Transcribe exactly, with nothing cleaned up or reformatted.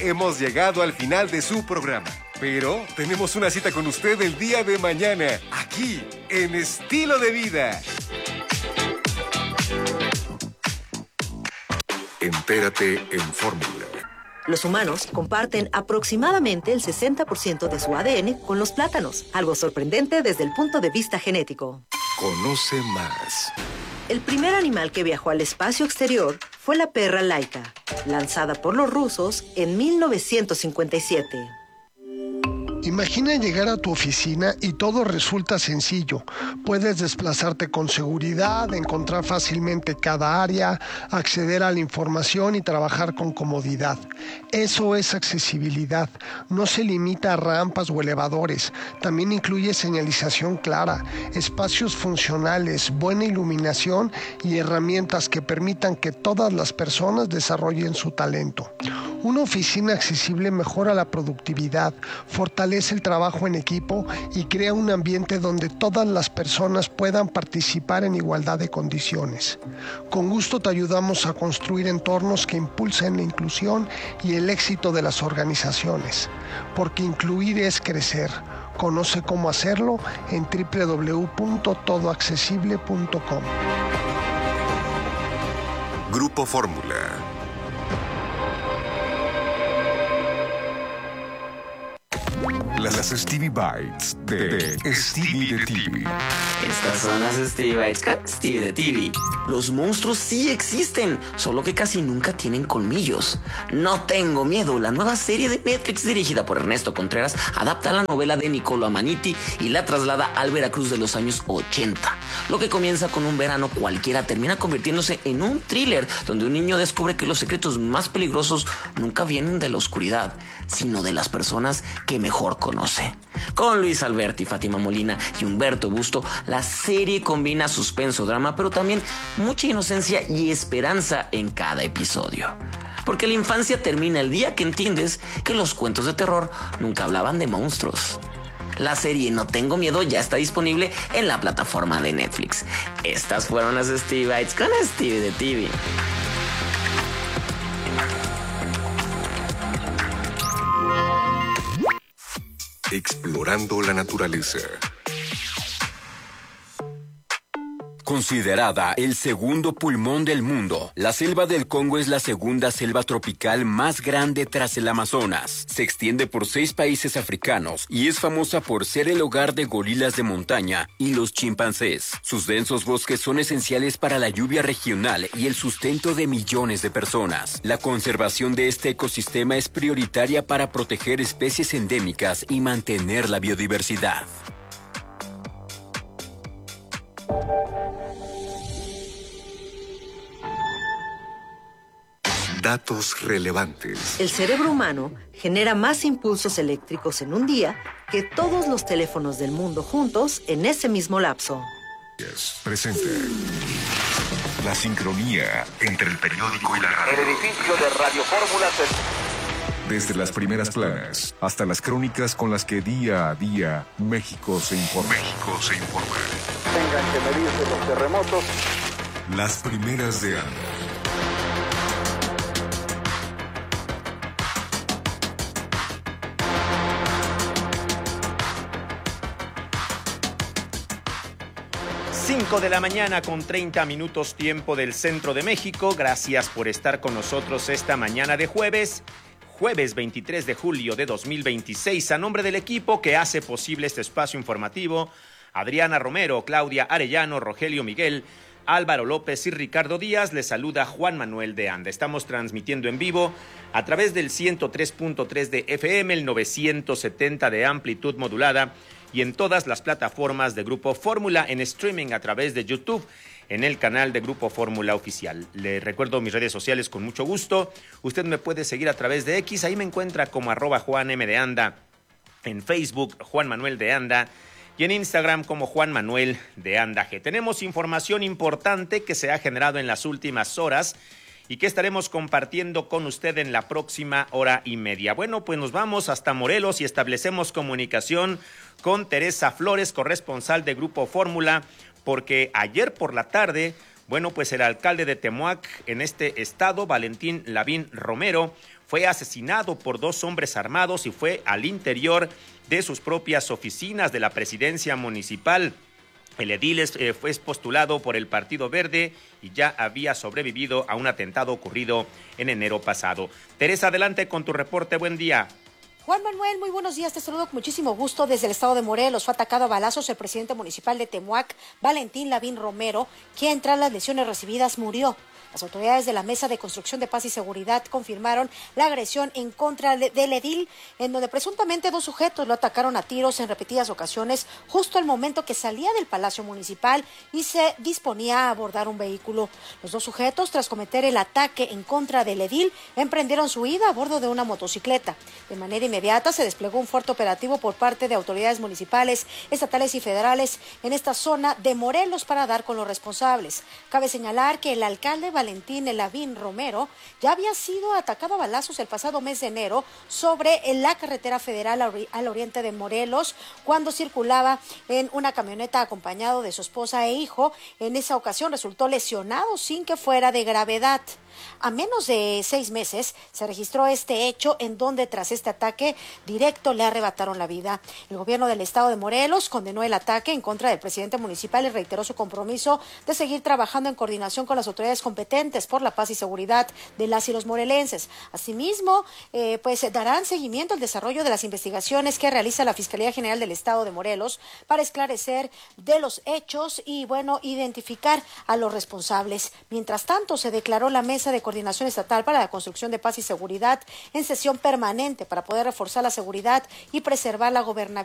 hemos llegado al final de su programa. Pero tenemos una cita con usted el día de mañana, aquí, en Estilo de Vida. Entérate en Fórmula. Los humanos comparten aproximadamente el sesenta por ciento de su A D N con los plátanos, algo sorprendente desde el punto de vista genético. Conoce más. El primer animal que viajó al espacio exterior fue la perra Laika, lanzada por los rusos en mil novecientos cincuenta y siete. Imagina llegar a tu oficina y todo resulta sencillo. Puedes desplazarte con seguridad, encontrar fácilmente cada área, acceder a la información y trabajar con comodidad. Eso es accesibilidad. No se limita a rampas o elevadores. También incluye señalización clara, espacios funcionales, buena iluminación y herramientas que permitan que todas las personas desarrollen su talento. Una oficina accesible mejora la productividad, fortalece el trabajo en equipo y crea un ambiente donde todas las personas puedan participar en igualdad de condiciones. Con gusto te ayudamos a construir entornos que impulsen la inclusión y el éxito de las organizaciones, porque incluir es crecer. Conoce cómo hacerlo en doble u doble u doble u punto todo accesible punto com. Grupo Fórmula. Las Stevie Bites de, de Stevie de T V. Estas son las Stevie Bites con Stevie de T V. Los monstruos sí existen, solo que casi nunca tienen colmillos. No tengo miedo. La nueva serie de Netflix dirigida por Ernesto Contreras adapta la novela de Niccolo Amaniti y la traslada al Veracruz de los años ochenta. Lo que comienza con un verano cualquiera termina convirtiéndose en un thriller donde un niño descubre que los secretos más peligrosos nunca vienen de la oscuridad, sino de las personas que mejor conoce. Con Luis Alberti, Fátima Molina y Humberto Busto, la serie combina suspenso, drama, pero también mucha inocencia y esperanza en cada episodio. Porque la infancia termina el día que entiendes que los cuentos de terror nunca hablaban de monstruos. La serie No Tengo Miedo ya está disponible en la plataforma de Netflix. Estas fueron las Stevie Bites con Stevie de T V. Explorando la naturaleza. Considerada el segundo pulmón del mundo, la selva del Congo es la segunda selva tropical más grande tras el Amazonas. Se extiende por seis países africanos y es famosa por ser el hogar de gorilas de montaña y los chimpancés. Sus densos bosques son esenciales para la lluvia regional y el sustento de millones de personas. La conservación de este ecosistema es prioritaria para proteger especies endémicas y mantener la biodiversidad. Datos relevantes. El cerebro humano genera más impulsos eléctricos en un día que todos los teléfonos del mundo juntos en ese mismo lapso. Yes. Presente. La sincronía entre el periódico y la radio. El edificio de Radio Fórmula se... Desde las primeras planas hasta las crónicas con las que día a día México se informa. México se informa. Tengan que medirse los terremotos. Las primeras de Anda. cinco de la mañana con treinta minutos tiempo del centro de México. Gracias por estar con nosotros esta mañana de jueves. Jueves veintitrés de julio de dos mil veintiséis. A nombre del equipo que hace posible este espacio informativo, Adriana Romero, Claudia Arellano, Rogelio Miguel, Álvaro López y Ricardo Díaz, les saluda Juan Manuel de Anda. Estamos transmitiendo en vivo a través del ciento tres punto tres de F M, el novecientos setenta de amplitud modulada y en todas las plataformas de Grupo Fórmula, en streaming a través de YouTube, en el canal de Grupo Fórmula Oficial. Le recuerdo mis redes sociales con mucho gusto. Usted me puede seguir a través de X, ahí me encuentra como arroba Juan M de Anda. En Facebook, Juan Manuel de Anda. Y en Instagram como Juan Manuel de Anda G. Tenemos información importante que se ha generado en las últimas horas y que estaremos compartiendo con usted en la próxima hora y media. Bueno, pues nos vamos hasta Morelos y establecemos comunicación con Teresa Flores, corresponsal de Grupo Fórmula, porque ayer por la tarde, bueno, pues el alcalde de Temoac en este estado, Valentín Lavín Romero, fue asesinado por dos hombres armados y fue al interior de sus propias oficinas de la presidencia municipal. El edil es, eh, fue postulado por el Partido Verde y ya había sobrevivido a un atentado ocurrido en enero pasado. Teresa, adelante con tu reporte. Buen día. Juan Manuel, muy buenos días, te saludo con muchísimo gusto desde el estado de Morelos. Fue atacado a balazos el presidente municipal de Temuac, Valentín Lavín Romero, quien tras las lesiones recibidas murió. Las autoridades de la Mesa de Construcción de Paz y Seguridad confirmaron la agresión en contra del edil, en donde presuntamente dos sujetos lo atacaron a tiros en repetidas ocasiones, justo al momento que salía del Palacio Municipal y se disponía a abordar un vehículo. Los dos sujetos, tras cometer el ataque en contra del edil, emprendieron su huida a bordo de una motocicleta. De manera inmediata se desplegó un fuerte operativo por parte de autoridades municipales, estatales y federales en esta zona de Morelos para dar con los responsables. Cabe señalar que el alcalde Valentín Lavín Romero ya había sido atacado a balazos el pasado mes de enero sobre la carretera federal al oriente de Morelos cuando circulaba en una camioneta acompañado de su esposa e hijo. En esa ocasión resultó lesionado sin que fuera de gravedad. A menos de seis meses se registró este hecho en donde tras este ataque directo le arrebataron la vida. El gobierno del estado de Morelos condenó el ataque en contra del presidente municipal y reiteró su compromiso de seguir trabajando en coordinación con las autoridades competentes por la paz y seguridad de las y los morelenses. Asimismo, eh, pues darán seguimiento al desarrollo de las investigaciones que realiza la Fiscalía General del Estado de Morelos para esclarecer de los hechos y, bueno, identificar a los responsables. Mientras tanto, se declaró la mesa de Coordinación Estatal para la Construcción de Paz y Seguridad en sesión permanente para poder reforzar la seguridad y preservar la gobernabilidad